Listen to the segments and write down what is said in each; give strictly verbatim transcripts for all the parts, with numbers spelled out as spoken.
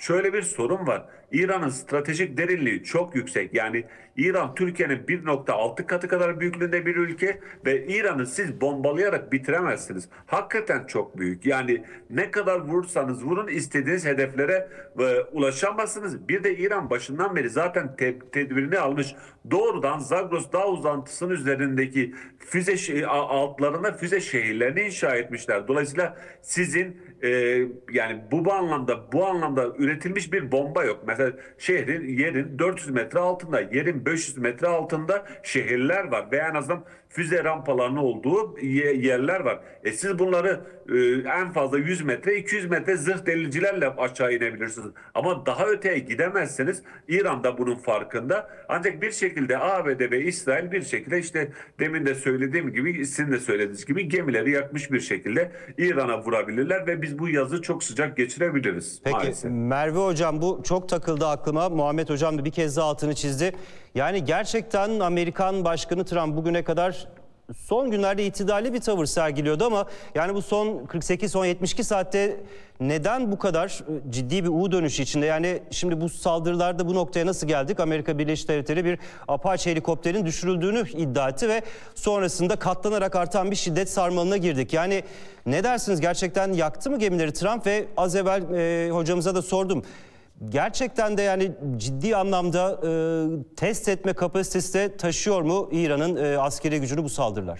şöyle bir sorun var. İran'ın stratejik derinliği çok yüksek. Yani İran Türkiye'nin bir nokta altı katı kadar büyüklüğünde bir ülke ve İran'ı siz bombalayarak bitiremezsiniz. Hakikaten çok büyük. Yani ne kadar vurursanız vurun istediğiniz hedeflere e, ulaşamazsınız. Bir de İran başından beri zaten te- tedbirini almış. Doğrudan Zagros dağ uzantısının üzerindeki füze şe- altlarına füze şehirlerini inşa etmişler. Dolayısıyla sizin e, yani bu, bu anlamda bu anlamda üretilmiş bir bomba yok. Mesela şehrin yerin dört yüz metre altında, yerin beş yüz metre altında şehirler var ve en azından füze rampalarının olduğu yerler var. E siz bunları e, en fazla yüz metre, iki yüz metre zırh delicilerle aşağı inebilirsiniz. Ama daha öteye gidemezsiniz. İran da bunun farkında. Ancak bir şekilde A B D ve İsrail bir şekilde işte demin de söylediğim gibi, sizin de söylediğiniz gibi gemileri yakmış bir şekilde İran'a vurabilirler ve biz bu yazı çok sıcak geçirebiliriz Peki maalesef. Merve Hocam, bu çok takıldı aklıma. Muhammed Hocam da bir kez daha altını çizdi. Yani gerçekten Amerikan Başkanı Trump bugüne kadar son günlerde itidalli bir tavır sergiliyordu ama yani bu son kırk sekiz son yetmiş iki saatte neden bu kadar ciddi bir U dönüşü içinde? Yani şimdi bu saldırılarda bu noktaya nasıl geldik? Amerika Birleşik Devletleri bir Apache helikopterin düşürüldüğünü iddia etti ve sonrasında katlanarak artan bir şiddet sarmalına girdik. Yani ne dersiniz, gerçekten yaktı mı gemileri Trump? Ve az evvel e, hocamıza da sordum. Gerçekten de yani ciddi anlamda e, test etme kapasitesi de taşıyor mu İran'ın e, askeri gücünü bu saldırılar?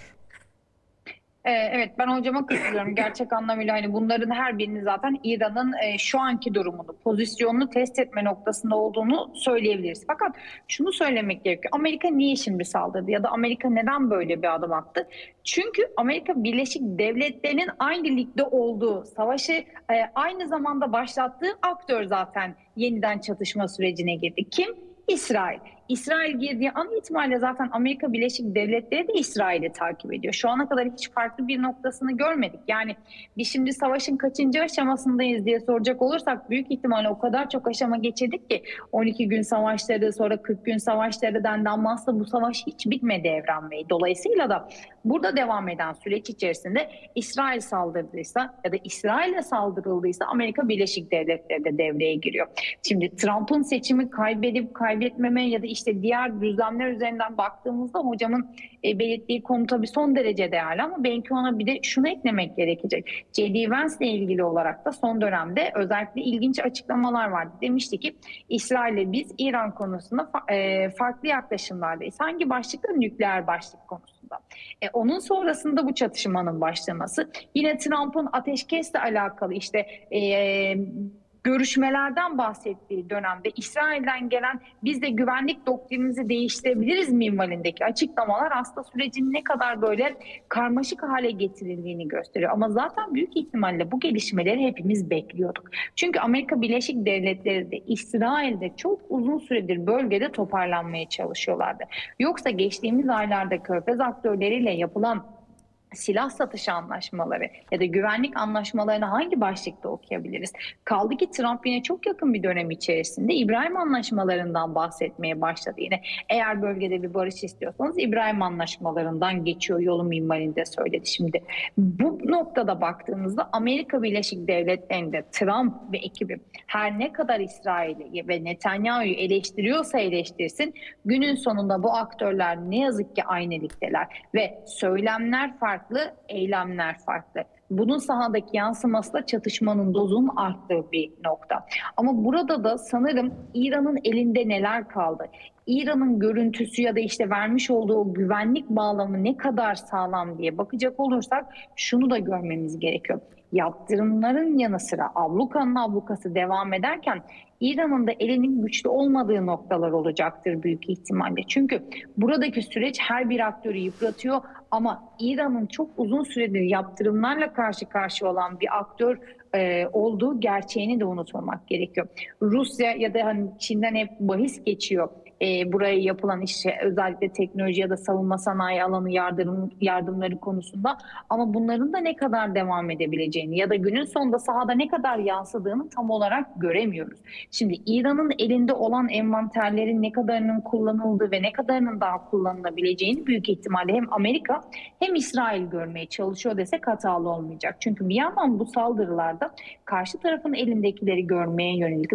Ee, Evet, ben hocama katılıyorum. Gerçek anlamıyla hani bunların her birini zaten İran'ın e, şu anki durumunu, pozisyonunu test etme noktasında olduğunu söyleyebiliriz. Fakat şunu söylemek gerekiyor. Amerika niye şimdi saldırdı ya da Amerika neden böyle bir adım attı? Çünkü Amerika Birleşik Devletleri'nin aynı ligde olduğu, savaşı e, aynı zamanda başlattığı aktör zaten yeniden çatışma sürecine girdi. Kim? İsrail. İsrail girdiği an itibariyle zaten Amerika Birleşik Devletleri de İsrail'i takip ediyor. Şu ana kadar hiç farklı bir noktasını görmedik. Yani biz şimdi savaşın kaçıncı aşamasındayız diye soracak olursak büyük ihtimalle o kadar çok aşama geçirdik ki on iki gün savaşları, sonra kırk gün savaşları dendi ama aslında bu savaş hiç bitmedi Evren Bey. Dolayısıyla da burada devam eden süreç içerisinde İsrail saldırdıysa ya da İsrail'e saldırıldıysa Amerika Birleşik Devletleri de devreye giriyor. Şimdi Trump'ın seçimi kaybedip kaybetmeme ya da işte diğer düzlemler üzerinden baktığımızda hocamın e, belirttiği konu tabii son derece değerli ama belki ona bir de şunu eklemek gerekecek. J D. Vance ile ilgili olarak da son dönemde özellikle ilginç açıklamalar vardı. Demişti ki İsrail'le biz İran konusunda fa e, farklı yaklaşımlardayız. Hangi başlıkta? Nükleer başlık konusunda. E, onun sonrasında bu çatışmanın başlaması, yine Trump'ın ateşkesle alakalı işte e, görüşmelerden bahsettiği dönemde İsrail'den gelen biz de güvenlik doktrinimizi değiştirebiliriz minvalindeki açıklamalar aslında sürecin ne kadar böyle karmaşık hale getirildiğini gösteriyor. Ama zaten büyük ihtimalle bu gelişmeleri hepimiz bekliyorduk. Çünkü Amerika Birleşik Devletleri de İsrail'de çok uzun süredir bölgede toparlanmaya çalışıyorlardı. Yoksa geçtiğimiz aylarda Körfez aktörleriyle yapılan silah satışı anlaşmaları ya da güvenlik anlaşmalarını hangi başlıkta okuyabiliriz? Kaldı ki Trump yine çok yakın bir dönem içerisinde İbrahim anlaşmalarından bahsetmeye başladı. Yine eğer bölgede bir barış istiyorsanız İbrahim anlaşmalarından geçiyor yolu minvalinde söyledi. Şimdi bu noktada baktığımızda Amerika Birleşik Devletleri'nde Trump ve ekibi her ne kadar İsrail'i ve Netanyahu'yu eleştiriyorsa eleştirsin, günün sonunda bu aktörler ne yazık ki aynı ligdeler ve söylemler farklı, eylemler farklı. Bunun sahadaki yansıması da çatışmanın dozunun arttığı bir nokta. Ama burada da sanırım İran'ın elinde neler kaldı? İran'ın görüntüsü ya da işte vermiş olduğu o güvenlik bağlamı ne kadar sağlam diye bakacak olursak şunu da görmemiz gerekiyor. Yaptırımların yanı sıra ablukanın ablukası devam ederken İran'ın da elinin güçlü olmadığı noktalar olacaktır büyük ihtimalle. Çünkü buradaki süreç her bir aktörü yıpratıyor ama İran'ın çok uzun süredir yaptırımlarla karşı karşıya olan bir aktör e, olduğu gerçeğini de unutmamak gerekiyor. Rusya ya da hani Çin'den hep bahis geçiyor. E, buraya yapılan işe özellikle teknoloji ya da savunma sanayi alanı yardım, yardımları konusunda ama bunların da ne kadar devam edebileceğini ya da günün sonunda sahada ne kadar yansıdığını tam olarak göremiyoruz. Şimdi İran'ın elinde olan envanterlerin ne kadarının kullanıldığı ve ne kadarının daha kullanılabileceğini büyük ihtimalle hem Amerika hem İsrail görmeye çalışıyor desek hatalı olmayacak. Çünkü bir yandan bu saldırılarda karşı tarafın elindekileri görmeye yönelik